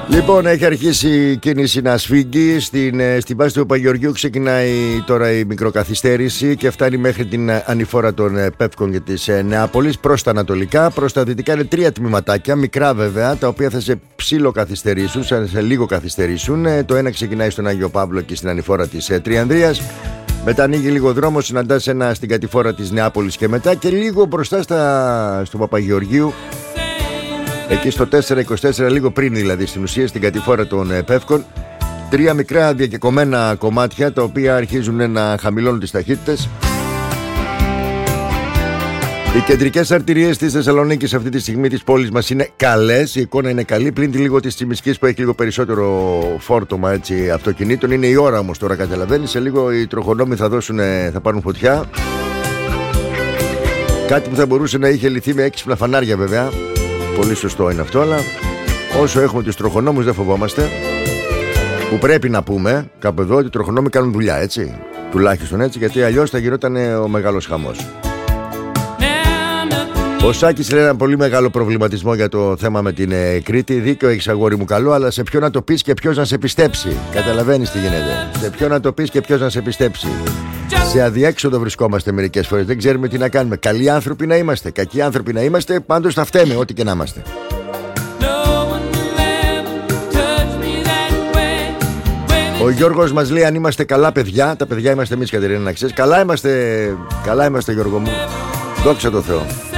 Λοιπόν, έχει αρχίσει η κίνηση να σφίγγει. Στην βάση του Παπαγεωργίου ξεκινάει τώρα η μικροκαθυστέρηση και φτάνει μέχρι την ανηφόρα των Πεύκων και της Νεάπολης προς τα ανατολικά. Προς τα δυτικά είναι 3 τμήματάκια, μικρά βέβαια, τα οποία θα σε ψιλοκαθυστερήσουν, σε λίγο καθυστερήσουν. Το ένα ξεκινάει στον Άγιο Παύλο και στην ανηφόρα της Τριανδρίας. Μετά ανοίγει λίγο δρόμο, συναντάς ένα στην κατηφόρα της Νεάπολης και μετά και λίγο μπροστά στο Παπαγεωργίου. Εκεί στο 424, λίγο πριν δηλαδή στην ουσία, στην κατηφόρα των Πεύκων, 3 μικρά διακεκομμένα κομμάτια τα οποία αρχίζουν να χαμηλώνουν τις ταχύτητες. Οι κεντρικές αρτηρίες της Θεσσαλονίκης αυτή τη στιγμή της πόλης μας είναι καλές, η εικόνα είναι καλή, πλην τη λίγο της Τσιμισκής που έχει λίγο περισσότερο φόρτωμα έτσι, αυτοκινήτων. Είναι η ώρα όμως τώρα, καταλαβαίνεις, σε λίγο οι τροχονόμοι θα πάρουν φωτιά. Κάτι που θα μπορούσε να είχε λυθεί με έξυπνα φανάρια βέβαια. Πολύ σωστό είναι αυτό, αλλά όσο έχουμε τους τροχονόμους δεν φοβόμαστε. Που πρέπει να πούμε κάπου εδώ ότι οι τροχονόμοι κάνουν δουλειά, έτσι. Τουλάχιστον έτσι, γιατί αλλιώς θα γινόταν ο μεγάλος χαμός. Ο Σάκης λέει ένα πολύ μεγάλο προβληματισμό για το θέμα με την Κρήτη. Δίκιο έχεις, αγόρι μου, καλό, αλλά σε ποιον να το πεις και ποιος να σε πιστέψει. Καταλαβαίνεις τι γίνεται. Σε ποιον να το πεις και ποιος να σε πιστέψει. Σε αδιέξοδο βρισκόμαστε μερικές φορές. Δεν ξέρουμε τι να κάνουμε. Καλοί άνθρωποι να είμαστε, κακοί άνθρωποι να είμαστε, πάντως θα φταίμε ό,τι και να είμαστε. Ο Γιώργος μας λέει αν είμαστε καλά παιδιά. Τα παιδιά είμαστε εμείς, Κατερίνα, να ξέρεις. Καλά είμαστε Γιώργο μου. Δόξα τω Θεώ.